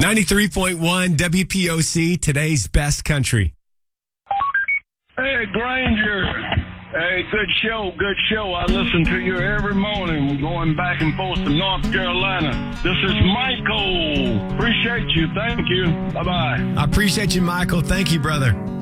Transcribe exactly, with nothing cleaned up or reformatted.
ninety-three point one W P O C, today's best country. Hey, Granger. Hey, good show, good show. I listen to you every morning going back and forth to North Carolina. This is Michael. Appreciate you. Thank you. Bye-bye. I appreciate you, Michael. Thank you, brother.